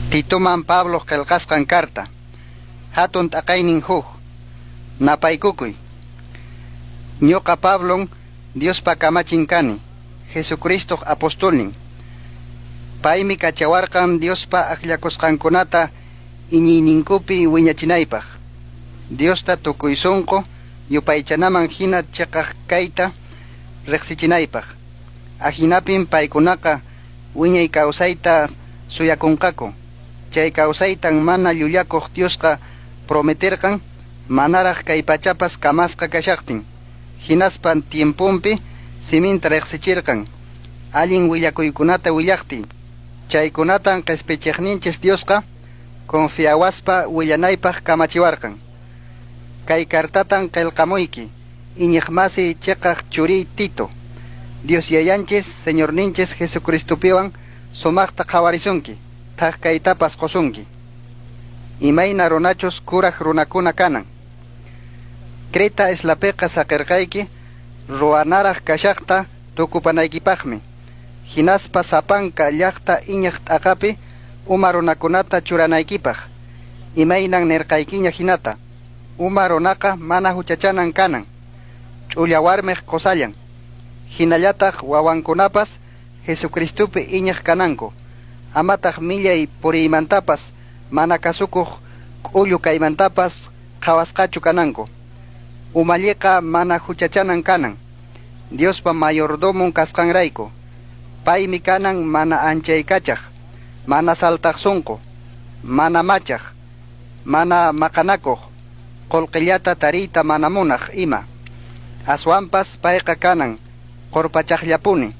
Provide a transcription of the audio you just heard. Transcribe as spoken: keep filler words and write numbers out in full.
Titoman Pablo qillqasqan carta. Hatun t'aqaynin huk. Napaykukuy. Ñuqa Pablon Diospa kamachin kani. Jesucristo apostolnin. Paymi kachawarqan Diospa aqllakusqankunata iñiyninkupi wiñachinaypaq. Diosta tukuy sunqu yupaychanaman hina chiqaq kayta riqsichinaypaq. Ajinapin paykunaqa wiñay kawsayta suyakunqaku. Chay kawsaytan mana llullakuq Diosqa prometerqan manaraq kay pachapas kamasqa kashaqtin. Hinaspan tiempumpi siminta riqsichirqan. Allin willakuykunata willaqti. Chaykunatan qespichiqninchis Diosqa confiawaspa willanaypaq kamachiwarqan. Kay kartatan qillqamuyki iñiqmasi chiqaq churi Tito. Dios yayanchis Señorninchis Jesucristupiwan sumaqta qhawarisunki. Thaq kaytapas qosunki. Imayna runachus kuraq runakuna kanan. Creta islapiqa saqirqayki ruwanaraq kashaqta tukupanaykipaqmi. Hinaspa sapanka llaqta iñiq t'aqapi uma runakunata churanaykipaq. Imaynan nirqaykiña hinata. Uma runaqa mana huchachanan kanan. Ch'ulla warmiq qosallan. Hinallataq wawankunapas Jesucristupi iñiq kananku. Amataq millay puriymantapas mana kasukuq k'ullu kaymantapas qhawasqachu kananku. Umalliqa mana huchachanan kanan. Diospa mayordomon kasqanrayku. Paymi kanan mana anchaykachaq, mana saltaq sunqu, mana machaq, mana maqanakuq, qullqillata tariyta mana munaq ima. Aswanpas payqa kanan qurpachaqllapuni.